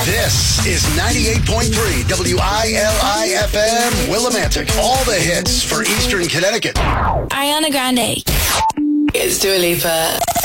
This is 98.3 WILI-FM, Willimantic. All the hits for Eastern Connecticut. Ariana Grande. It's Dua Lipa.